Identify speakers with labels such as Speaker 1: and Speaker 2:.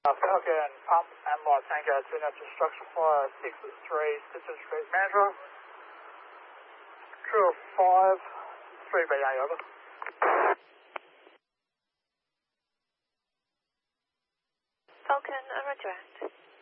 Speaker 1: Falcon, pump and light tanker, tune out to structure fire 6-3, Stitches Street Manager. Crew of 5, 3BA, over.
Speaker 2: Falcon, roger that.